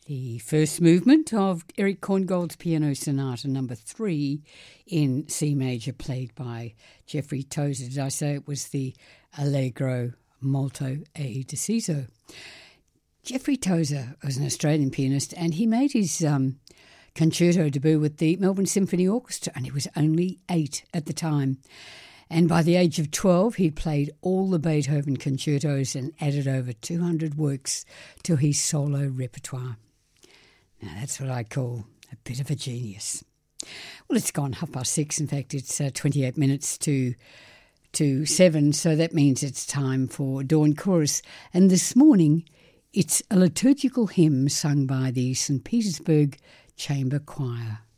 The first movement of Erich Korngold's Piano Sonata number 3 in C major, played by Jeffrey Tozer. Did I say it was the Allegro molto e deciso? Jeffrey Tozer was an Australian pianist, and he made his concerto debut with the Melbourne Symphony Orchestra, and he was only 8 at the time. And by the age of 12, he'd played all the Beethoven concertos and added over 200 works to his solo repertoire. Now, that's what I call a bit of a genius. Well, it's gone 6:30. In fact, it's 28 minutes to 7, so that means it's time for Dawn Chorus. And this morning, it's a liturgical hymn sung by the St. Petersburg Chamber Choir.